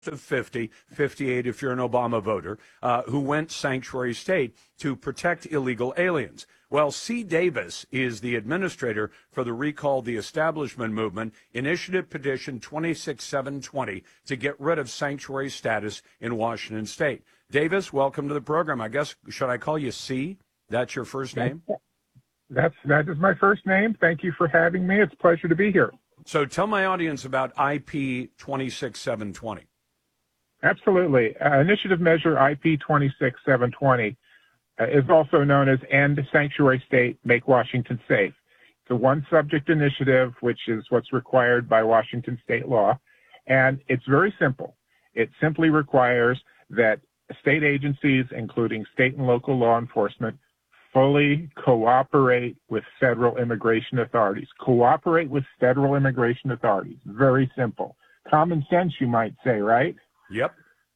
of 50, 58 if you're an Obama voter, who went sanctuary state to protect illegal aliens. Well, C. Davis is the administrator for the Recall the Establishment Movement Initiative Petition 26720 to get rid of sanctuary status in Washington state. Davis, welcome to the program. I guess, should I call you C? That's your first name? That is my first name. Thank you for having me. It's a pleasure to be here. So tell my audience about IP 26720. Absolutely. Initiative Measure IP 26720 is also known as End Sanctuary State, Make Washington Safe. It's a one-subject initiative, which is what's required by Washington state law, and it's very simple. It simply requires that state agencies, including state and local law enforcement, fully cooperate with federal immigration authorities. Cooperate with federal immigration authorities. Very simple. Common sense, you might say, right? Yep.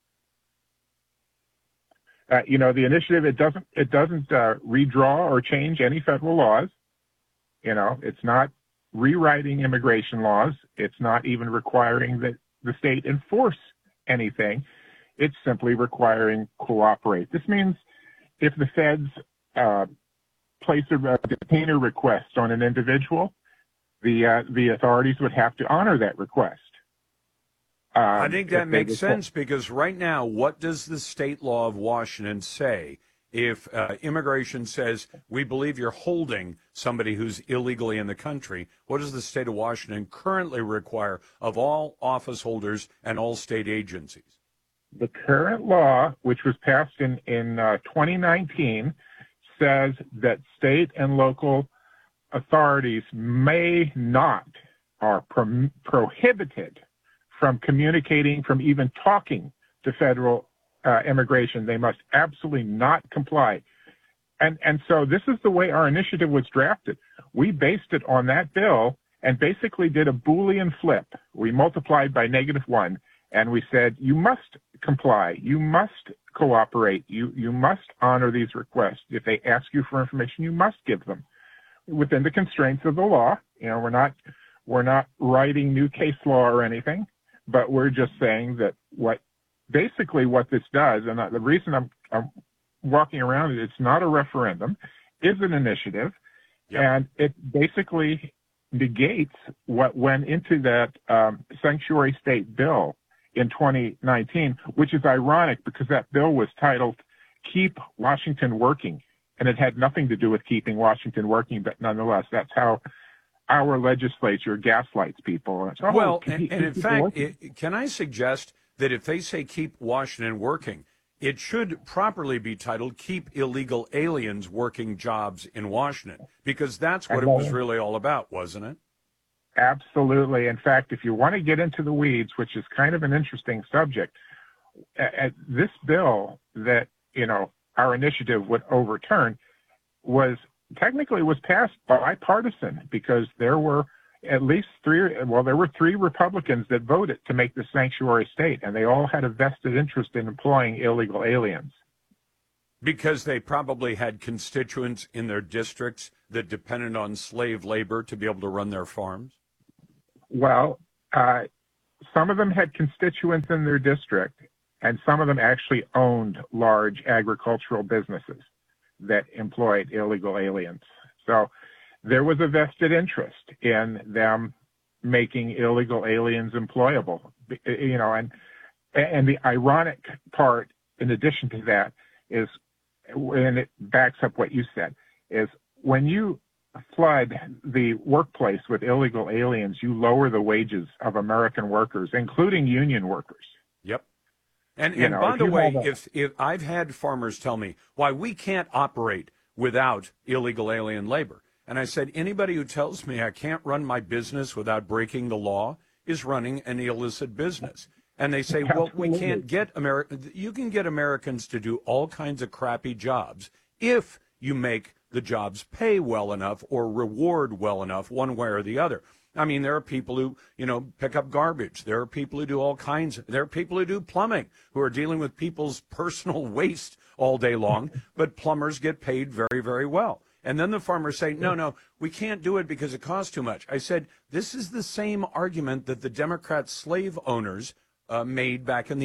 The initiative, it doesn't redraw or change any federal laws. It's not rewriting immigration laws. It's not even requiring that the state enforce anything. It's simply requiring cooperate. This means if the feds place a detainer request on an individual, the authorities would have to honor that request. I think that makes sense, because right now, what does the state law of Washington say if immigration says, we believe you're holding somebody who's illegally in the country? What does the state of Washington currently require of all office holders and all state agencies? The current law, which was passed in 2019, says that state and local authorities may not, are prohibited from communicating, from even talking to federal immigration. They must absolutely not comply. And so this is the way our initiative was drafted. We based it on that bill and basically did a Boolean flip. We multiplied by -1, and we said, you must comply, you must cooperate, you must honor these requests. If they ask you for information, you must give them within the constraints of the law. We're not writing new case law or anything. But we're just saying that what this does, and the reason I'm walking around it, it's not a referendum, is an initiative, yep. And it basically negates what went into that sanctuary state bill in 2019, which is ironic because that bill was titled Keep Washington Working, and it had nothing to do with keeping Washington working, but nonetheless, that's how our legislature gaslights people. Well, and in fact, can I suggest that if they say keep Washington working, it should properly be titled Keep Illegal Aliens Working Jobs in Washington, because that's what it was really all about, wasn't it? Absolutely. In fact, if you want to get into the weeds, which is kind of an interesting subject, this bill that, our initiative would overturn was passed bipartisan, because there were at least three Republicans that voted to make the sanctuary state, and they all had a vested interest in employing illegal aliens. Because they probably had constituents in their districts that depended on slave labor to be able to run their farms? Well, some of them had constituents in their district, and some of them actually owned large agricultural businesses that employed illegal aliens. So there was a vested interest in them making illegal aliens employable, and the ironic part, in addition to that, is, and it backs up what you said, is when you flood the workplace with illegal aliens, you lower the wages of American workers, including union workers. Yep. And by the way, if I've had farmers tell me why we can't operate without illegal alien labor, and I said, anybody who tells me I can't run my business without breaking the law is running an illicit business. And they say, well, we can't get you can get Americans to do all kinds of crappy jobs if you make the jobs pay well enough or reward well enough, one way or the other. I mean, there are people who, pick up garbage. There are people who do there are people who do plumbing, who are dealing with people's personal waste all day long, but plumbers get paid very, very well. And then the farmers say, no, we can't do it because it costs too much. I said, this is the same argument that the Democrat slave owners made back in the